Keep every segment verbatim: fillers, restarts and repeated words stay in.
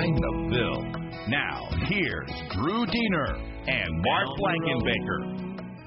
Behind the Bill. Now, here's Drew Diener and Mark Blankenbaker.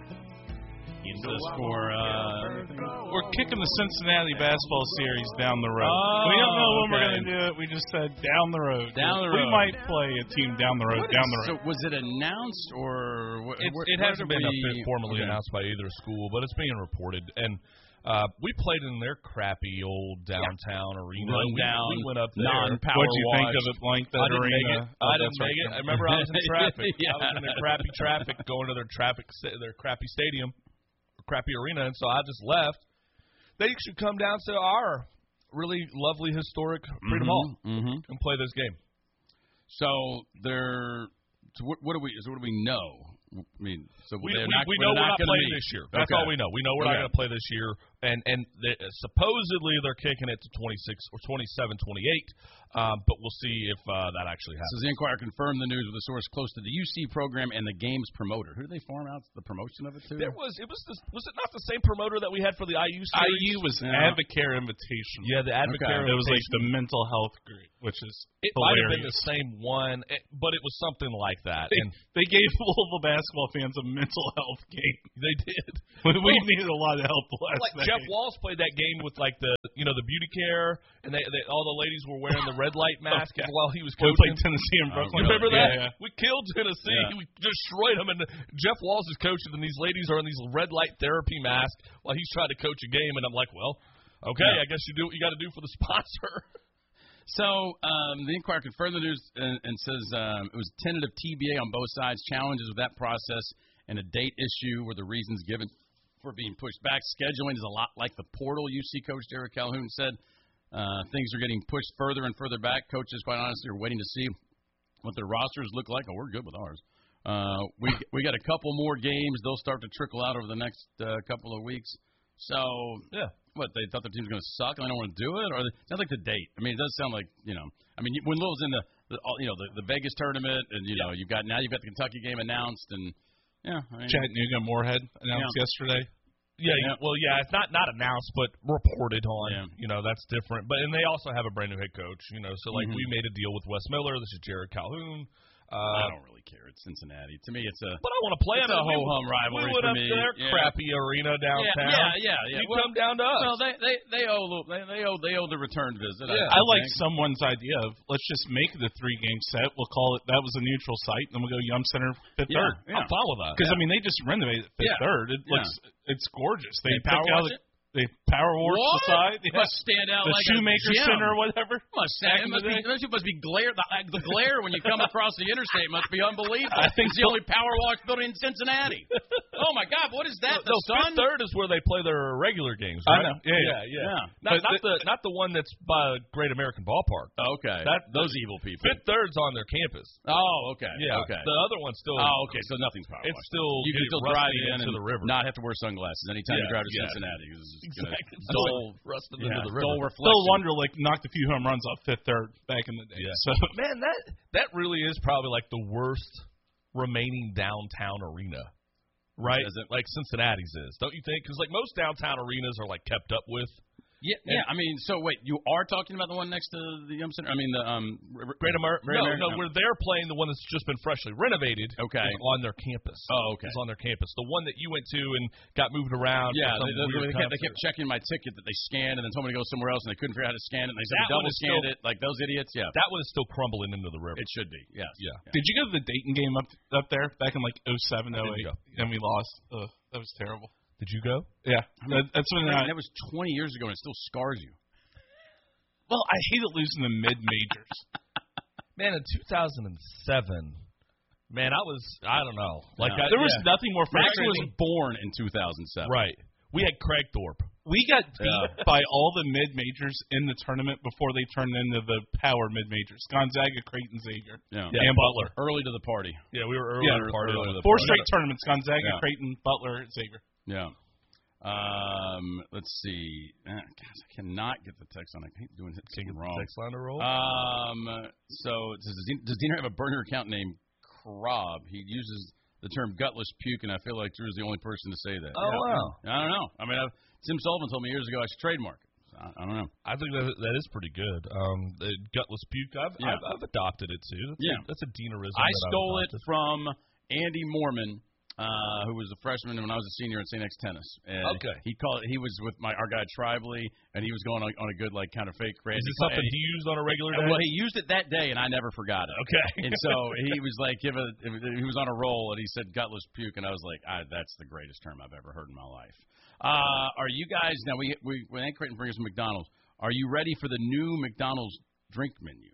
The score. Uh, we're kicking the Cincinnati basketball series down the road. Oh, we don't know when okay. we're going to do it. We just said down the road. Down the road. We might play a team down the road. What down is, the road. So was it announced or? Wh- it, where, it where hasn't did been we, formally okay. announced by either school, but it's being reported. And uh, we played in their crappy old downtown yeah. arena. Run we, down, we went up there. non-power What did you wash. think of it, Blank? That I didn't arena? make it. Oh, I didn't that's make right. it. I remember I was in traffic. yeah. I was in their crappy traffic, going to their traffic, their crappy stadium, crappy arena, and so I just left. They should come down to our really lovely historic Freedom mm-hmm, Hall mm-hmm. and play this game. So they're. So what, what do we? So what do we know? I mean, so we, they're we, not, we know we're not, not playing meet. this year. That's okay. all we know. We know we're okay. not going to play this year, and and they, supposedly they're kicking it to twenty-six or twenty-seven, twenty-eight. Um, but we'll see if uh, that actually happens. So the Inquirer confirmed the news with a source close to the U C program and the game's promoter. Who did they farm out the promotion of it to? There was it was this, was it not the same promoter that we had for the I U series? I U was yeah. Advocare Invitational. Yeah, the Advocare okay. It was like the mental health group, which is it hilarious. might have been the same one, but it was something like that. They, and they gave Louisville basketball fans a mental health game. They did. we well, needed a lot of help last like night. Jeff Walls played that game with like the you know the beauty care, and they, they all the ladies were wearing the red light mask okay. while he was We coaching. played Tennessee and Brooklyn. You remember yeah, that? Yeah. We killed Tennessee. Yeah. We destroyed them. And Jeff Walls is coaching, and these ladies are in these red light therapy masks while he's trying to coach a game. And I'm like, well, okay, yeah. I guess you do what you got to do for the sponsor. So um, the Inquirer confirmed the news and, and says um, it was tentative T B A on both sides. Challenges with that process and a date issue were the reasons given for being pushed back. Scheduling is a lot like the portal, U C coach Derek Calhoun said. Uh, things are getting pushed further and further back. Coaches, quite honestly, are waiting to see what their rosters look like. Oh, we're good with ours. Uh, we we got a couple more games. They'll start to trickle out over the next uh, couple of weeks. So, yeah. What, they thought their team was going to suck and they don't want to do it? Or it sounds like the date. I mean, it does sound like, you know, I mean, when Louisville's in the, the you know, the, the Vegas tournament and, you know, you've got, now you've got the Kentucky game announced and, yeah. I mean, Chattanooga Moorhead announced yeah. yesterday. Yeah, yeah, well, yeah, it's not not announced, but reported on. Yeah. You know, that's different. But and they also have a brand new head coach. You know, so like mm-hmm. we made a deal with Wes Miller. This is Jared Calhoun. Uh, I don't really care. It's Cincinnati. To me, it's a. But I want to play. It's I a mean, ho hum rivalry We went for up me. to their yeah. crappy arena downtown. Yeah, yeah, yeah. You well, come down to us. Well, they they they owe a little, they they owe they owe the return visit. Yeah. I, I like think. someone's idea of let's just make the three game set. We'll call it that was a neutral site, then we'll go Yum Center Fifth Yeah, Third. yeah. I'm fine with that. Because Yeah. I mean they just renovated Fifth Yeah. Third. It Yeah. looks it's gorgeous. They They power took out wash the, it? They power wash What? the side. Yeah. Must stand out the like Shoemaker a gem. Center or whatever. Must stand, it must be, those two must be glare. The, the glare when you come across the interstate must be unbelievable. I think it's the only power wash building in Cincinnati. Oh my God, what is that? The no, Sun? Fifth Third is where they play their regular games. I Right? know. Yeah, yeah, yeah. yeah. Yeah. Not, But not the, the not the one that's by Great American Ballpark. Okay, That those evil people. Fifth Third's on their campus. Oh, okay. Yeah. Okay. The other one's still. Oh, okay. So nothing's power It's wash. still You can get still rusty drive in into and the river. not have to wear sunglasses anytime you Yeah, drive to yeah. Cincinnati. It's gonna Exactly. dull, rusted yeah, into the river. dull reflection. Phil Wonderlick knocked a few home runs off Fifth Third back in the day. Yeah. So Man, that that really is probably like the worst remaining downtown arena, right? Is it? Like Cincinnati's is, don't you think? Because like most downtown arenas are like kept up with. Yeah, yeah. I mean, so wait, you are talking about the one next to the Yum Center? I mean, the um, Great America. Great No, America? no, where they're playing the one that's just been freshly renovated. Okay. is on their campus. Oh, okay. It's on their campus. The one that you went to and got moved around. Yeah, for some they, they, weird they, kept, they concert. kept checking my ticket that they scanned and then told me to go somewhere else and they couldn't figure out how to scan it and they said That they one double is scanned still- it like those idiots. Yeah, That one is still crumbling into the river. it should be. Yes. Yeah. did you go to the Dayton game up up there back in like oh seven, I oh didn't eight, go. and we lost? Ugh, that was terrible. Did you go? Yeah, that, that's when I I. mean, that was twenty years ago and it still scars you. Well, I hated losing the mid majors. Man, in two thousand seven, man, I was, I don't know. Like Yeah. I, There was yeah. nothing more Max frustrating. was born in two thousand seven. Right. We had Craig Thorpe. We got beat Yeah. by all the mid majors in the tournament before they turned into the power mid majors. Gonzaga, Creighton, Xavier, Yeah. Yeah, and Butler. Early to the party. Yeah, we were early Yeah, to the party. early to the Four party. straight tournaments: Gonzaga, Yeah. Creighton, Butler, Xavier. Yeah. Um, let's see. Uh, gosh, I cannot get the text on. I hate doing it wrong. Text line to roll. Um, so it says, does, Dean, does Diener have a burner account named Krob? He uses the term gutless puke, and I feel like Drew's the only person to say that. Oh, Yeah. wow. I don't know. I mean, I've, Tim Sullivan told me years ago I should trademark it. So I, I don't know. I think that that is pretty good. Um, the gutless puke. I've, Yeah. I've I've adopted it too. That's Yeah. a, that's a Dienerism. I that I've stole it adopted. from Andy Mormon, uh, who was a freshman when I was a senior at Saint X Tennis. And Okay. He called. He was with my our guy Tribally, and he was going on, on a good like kind of fake crazy. Is it something and he used on a regular day? Well, he used it that day, and I never forgot it. Okay. And so he was like, give a, he was on a roll, and he said gutless puke, and I was like, I, that's the greatest term I've ever heard in my life. Uh, are you guys now? We we when Aunt Creighton brings us McDonald's. Are you ready for the new McDonald's drink menu?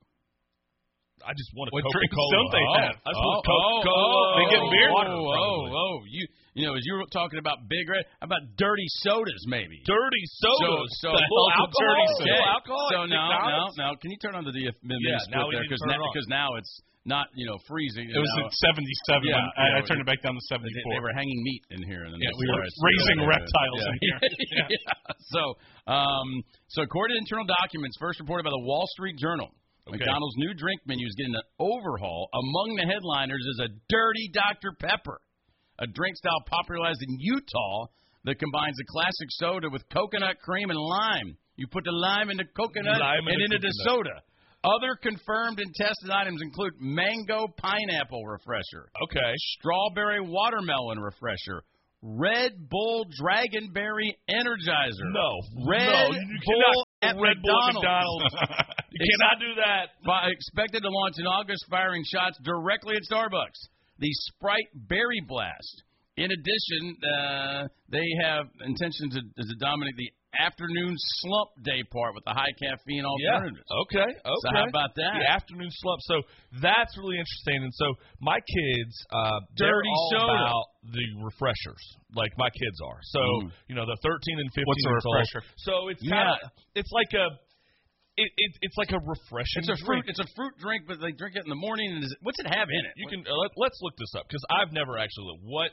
I just want a What Coca-Cola. drinks don't they oh, have? I just Oh, want Coca-Cola. oh, They get beer. Oh, Water, oh, probably. oh, you you know, as you were talking about Big Red, how about dirty sodas, maybe? Dirty sodas. So, so The full health of alcohol. dirty Full Okay. alcohol. So at now, now, McDonald's? now, can you turn on the D F M Yeah, split now we there need to because turn now, it on. because now it's not you know freezing. It was now, at seventy-seven. Yeah, when I, yeah, I turned it back down to they, seventy-four. they were hanging meat in here. And then Yeah, that's we were why it's- raising yeah, reptiles yeah. in here. Yeah. Yeah. So, um, so according to internal documents, first reported by the Wall Street Journal, Okay. McDonald's new drink menu is getting an overhaul. Among the headliners is a dirty Doctor Pepper, a drink style popularized in Utah that combines a classic soda with coconut cream and lime. You put the lime in the coconut Lime in and the into the coconut. soda. Other confirmed and tested items include mango pineapple refresher, Okay. strawberry watermelon refresher, Red Bull Dragonberry Energizer. No. Red no, you Bull cannot at Red Bull at McDonald's. McDonald's. You cannot do that. Fi- Expected to launch in August, firing shots directly at Starbucks. The Sprite Berry Blast. In addition, uh, they have intention to, to dominate the afternoon slump day part with the high caffeine alternatives. Yeah. Okay. Okay. So how about that? The afternoon slump. So that's really interesting. And so my kids, uh, they're Dirty all soda. about the refreshers, like my kids are. So Mm. you know they're thirteen and fifteen. What's a years old. refresher? So it's Yeah. kind of it's like a it, it it's like a refreshing. It's a fruit. drink. It's a fruit drink, but they drink it in the morning. And is it, what's it have in it? You can uh, let, let's look this up because I've never actually looked. What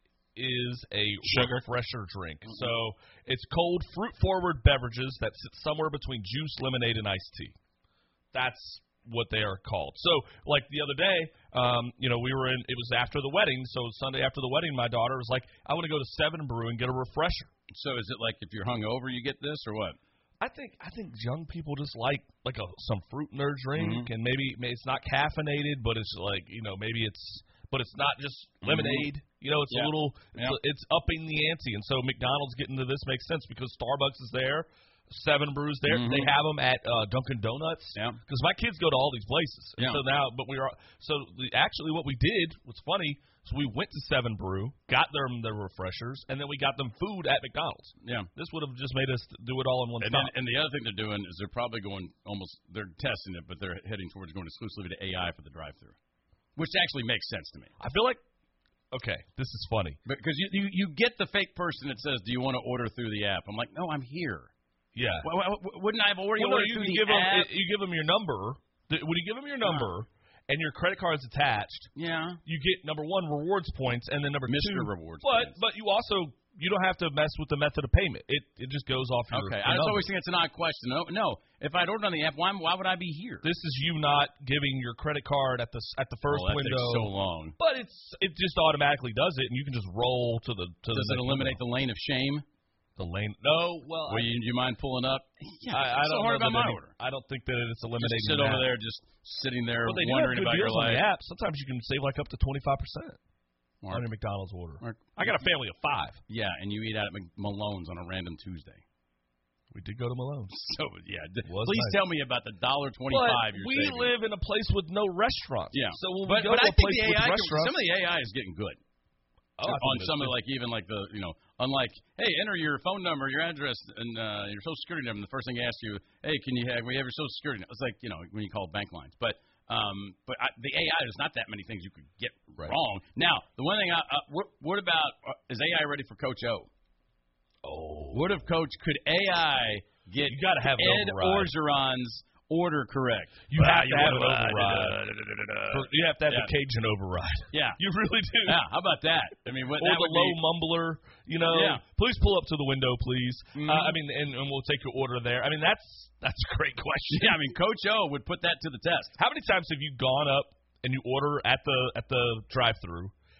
is a Sugar. refresher drink? So it's cold fruit forward beverages that sit somewhere between juice, lemonade, and iced tea. That's what they are called. So like the other day, um, you know, we were in. It was after the wedding. So Sunday after the wedding, my daughter was like, "I want to go to Seven Brew and get a refresher." So is it like if you're hungover, you get this, or what? I think I think young people just like like a some fruit in their drink, Mhm. and maybe, maybe it's not caffeinated, but it's like you know maybe it's but it's not just lemonade. You know, it's Yeah. a little it's, Yeah. it's upping the ante, and so McDonald's getting to this makes sense because Starbucks is there, Seven Brews there, Mhm. they have them at uh, Dunkin' Donuts. Yeah. Because my kids go to all these places, and Yeah. so now but we are so the, actually what we did what's funny. So we went to Seven Brew, got them their refreshers, and then we got them food at McDonald's. Yeah. This would have just made us do it all in one And, stop. then, and the other thing they're doing is they're probably going almost they're testing it, but they're heading towards going exclusively to A I for the drive-through, which actually makes sense to me. I feel like, okay, this is funny. Because you, you you get the fake person that says, "Do you want to order through the app?" I'm like, "No, I'm here." Yeah. Why- why- why- Wouldn't I have already Well, no, ordered you through can the give them app? you give them your number. Th- When you give them your number and your credit card's attached, Yeah. you get number one rewards points, and then number Mister two Rewards But points. but you also you don't have to mess with the method of payment. It it just goes off your. Okay. your I just number. always think it's an odd question. No, no. If I'd ordered on the app, why why would I be here? This is you not giving your credit card at the s- at the first oh, that window. takes so long. But it's it just automatically does it, and you can just roll to the to Does the it next eliminate window. the lane of shame? the lane? No, well, Well, I, you, you mind pulling up? Yeah. I, I what's don't so hard know about that my any- order? I don't think that it's Just eliminating sit that. over there, just sitting there Well, they do have wondering good about your deals on life. the app. Sometimes you can save like up to twenty-five percent Mark, on your McDonald's order. Mark, I got a family of five. yeah, and you eat out at Mc- Malone's on a random Tuesday. We did go to Malone's. So yeah, d- Was please nice. tell me about the dollar twenty-five But you're we saving. live in a place with no restaurants. Yeah. So when but we go but to I a think place the with A I, can, restaurants, some of the A I is getting good. Oh, I think on it is some of too. like even like the you know unlike hey enter your phone number, your address, and uh, your social security number. And the first thing they ask you, hey, can you have we have your social security number? It's like you know when you call bank lines, but. Um, but I, the A I, there's not that many things you could get Right. wrong. Now, the one thing, I, uh, what, what about uh, is A I ready for Coach O? Oh, What if Coach could A I get You gotta have an Ed override. Orgeron's order correct? You have to you have an override. override. For- you have to have Yeah. the Cajun override. Yeah. You really do. Yeah, how about that? I mean, what, Or that the would low be, mumbler, you know. Yeah. Please pull up to the window, please. Mhm. Uh, I mean, and, and we'll take your order there. I mean, that's that's a great question. Yeah, I mean, Coach O would put that to the test. How many times have you gone up and you order at the at the drive-through,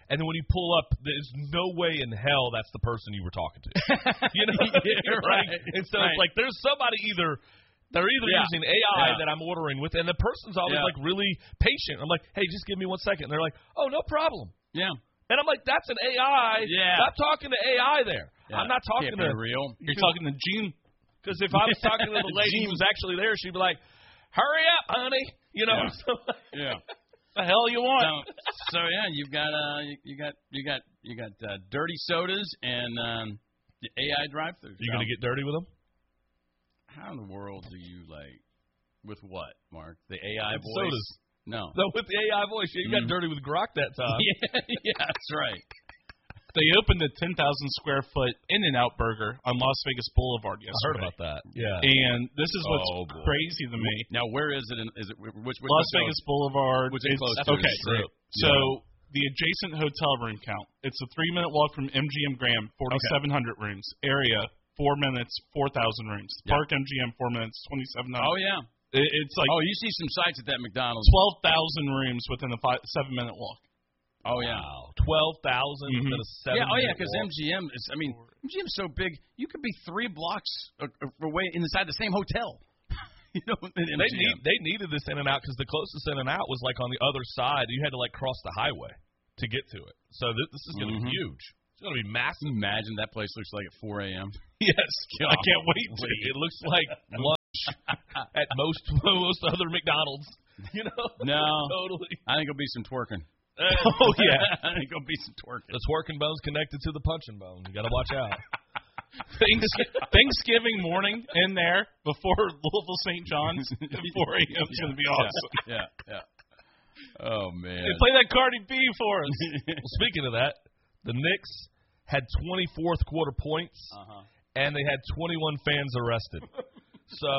and then when you pull up, there's no way in hell that's the person you were talking to. You know, yeah, right? right. And so right. it's like there's somebody either. They're either yeah. using A I yeah. that I'm ordering with, and the person's always yeah. like really patient. I'm like, hey, just give me one second. And they're like, oh, no problem. Yeah. And I'm like, that's an A I. Yeah. Stop talking to A I there. Yeah. I'm not talking Can't to be real. You're talking to Gene. Because if I was talking to the lady who was actually there, she'd be like, hurry up, honey. You know. Yeah. So, yeah. The hell you want? So, so yeah, you've got uh, you, you got you got you got uh, dirty sodas and um, the A I drive-throughs. You gonna get dirty with them? How in the world do you like? With what, Mark? The A I With voice? sodas. No. No, with the A I voice. Yeah, you got Mm-hmm. dirty with Grok that time. yeah, yeah, that's right. They opened a ten thousand square foot In-N-Out Burger on Las Vegas Boulevard yesterday. I heard about that. Yeah. And this is what's Oh, boy. crazy to me. Now, where is it? In, is it which? which Las Vegas Boulevard. Which is it's- close to okay. the Strip. So the adjacent hotel room count. It's a three minute walk from M G M Grand, forty-seven hundred okay. rooms. Area, four minutes, four thousand rooms. Yep. Park M G M, four minutes, twenty-seven hundred. Oh, yeah. It, it's like oh, you see some sites at that McDonald's. twelve thousand rooms within a five, seven minute walk. Oh, yeah. Wow. twelve thousand mm-hmm. instead of seven. Yeah, oh, yeah, because M G M is, I mean, M G M's so big, you could be three blocks away inside the same hotel. you know, in they, need, they needed this In-N-Out because the closest In-N-Out was like on the other side. You had to like cross the highway to get to it. So this, this is going to mm-hmm. be huge. It's going to be massive. Can you imagine that place looks like at four a.m.? Yes. God, I can't wait. To. It looks like lunch at most most other McDonald's. You know? No. Totally. I think it'll be some twerking. Oh, yeah. I think it'll be some twerking. The twerking bone's connected to the punching bone. You got to watch out. Thanksgiving morning in there before Louisville Saint John's at four a.m. is going to be awesome. Yeah, yeah. Oh, man. They play that Cardi B for us. Well, speaking of that, the Knicks had twenty-fourth quarter points, uh-huh. and they had twenty-one fans arrested. So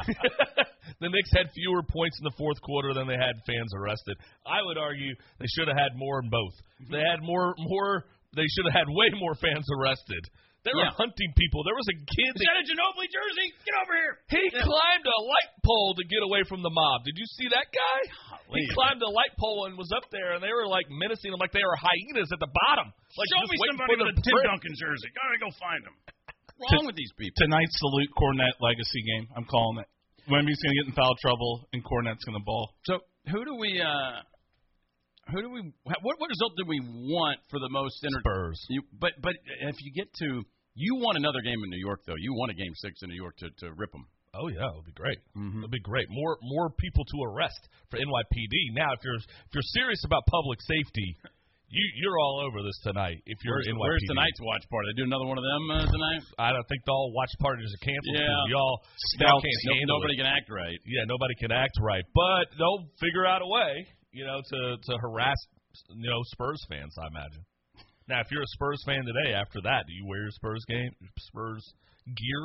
the Knicks had fewer points in the fourth quarter than they had fans arrested. I would argue they should have had more in both. They had more, more. They should have had way more fans arrested. They were yeah. hunting people. There was a kid. Is that a Ginobili jersey? Get over here. He yeah. climbed a light pole to get away from the mob. Did you see that guy? Golly. He climbed a light pole and was up there, and they were like menacing him like they were hyenas at the bottom. Like, show me somebody with a Tim Duncan jersey. Gotta go find him. What's wrong with these people? Tonight's the Luke Cornette legacy game. I'm calling it. Wemby's going to get in foul trouble, and Cornette's going to ball. So who do we? Uh, who do we? What, what result do we want for the most? Inter- Spurs. You, but but if you get to, you want another game in New York though. You want a game six in New York to, to rip them. Oh yeah, it would be great. Mm-hmm. It would be great. More more people to arrest for N Y P D. Now, if you're if you're serious about public safety. You, you're all over this tonight. If you're where's, in where's tonight's watch party? They do another one of them uh, tonight? I don't think the all watch parties are canceled. Yeah, y'all, y'all can't no, handle nobody it. can act right. Yeah, nobody can act right, but they'll figure out a way, you know, to to harass, you know, Spurs fans. I imagine. Now, if you're a Spurs fan today, after that, do you wear your Spurs game, Spurs gear?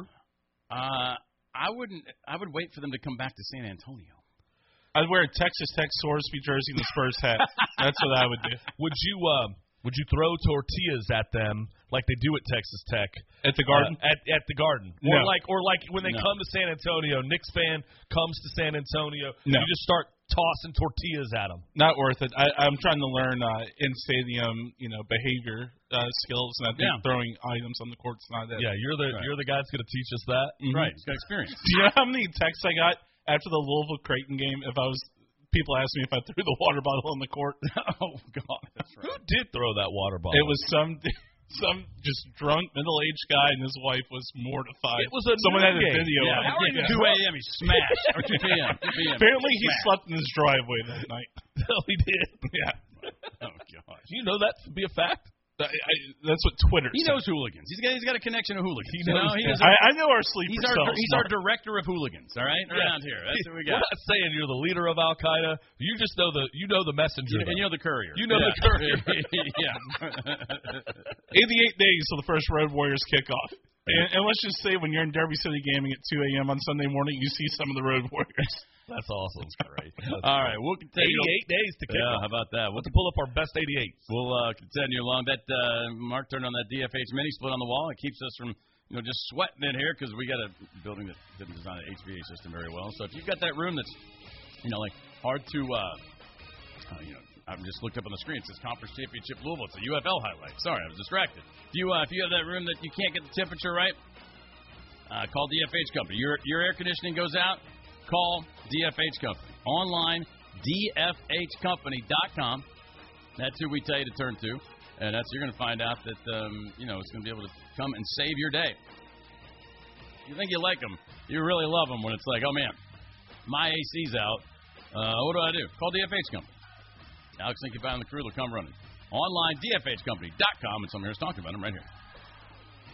Uh, I wouldn't. I would wait for them to come back to San Antonio. I'd wear a Texas Tech Sorsby jersey and the Spurs hat. That's what I would do. Would you um, would you throw tortillas at them like they do at Texas Tech at the Garden? Uh, at at the Garden, no. or like or like when they no. come to San Antonio, Knicks fan comes to San Antonio, no. you just start tossing tortillas at them. Not worth it. I, I'm trying to learn uh, in stadium, you know, behavior uh, skills, and I think yeah. throwing items on the court's not that. Yeah, you're the right. you're the guy that's going to teach us that. Mm-hmm. Right, he's got experience. Do you know how many texts I got after the Louisville Creighton game? If I was people asked me if I threw the water bottle on the court. Oh God, that's right. Who did throw that water bottle? It was some some just drunk middle-aged guy, and his wife was mortified. It was a someone had a game. video. Yeah, of how it. are you two a.m. He smashed or two p.m. two p.m. Apparently, he Smash. slept in his driveway that night. No, he did. Yeah. Oh God. Do you know that to be a fact? I, I, that's what Twitter He said. knows hooligans. He's got he's got a connection to hooligans. He knows. You know, he is I, I know our sleeper he's our cells. he's our director of hooligans. All right, Yeah. around here. That's what we got. We're not saying you're the leader of Al Qaeda. You just know the you know the messenger. You, and you know the courier. You know yeah. the courier. Yeah. eighty-eight days till the first Road Warriors kickoff. And, and let's just say when you're in Derby City Gaming at two a.m. on Sunday morning, you see some of the Road Warriors. That's awesome. That's great. That's All right, we'll continue. eighty-eight days to kick Yeah, off. how about that? We'll, We'll pull up our best eighty-eights. we'll uh, continue along. That uh, Mark turned on that D F H mini split on the wall. It keeps us from you know just sweating in here because we got a building that didn't design an H V A C system very well. So if you've got that room that's you know like hard to uh, uh, you know, I just looked up on the screen. It says Conference Championship Louisville. It's a U F L highlight. Sorry, I was distracted. If you uh, if you have that room that you can't get the temperature right, uh, call D F H Company. Your your air conditioning goes out. Call D F H Company. Online, D F H company dot com. That's who we tell you to turn to, and that's you're going to find out that um, you know it's going to be able to come and save your day. You think you like them, you really love them when it's like, oh man, my A C's out. Uh, what do I do? Call D F H Company. Alex Lincoln and the crew will come running. Online, D F H company dot com, and some here is talking about them right here.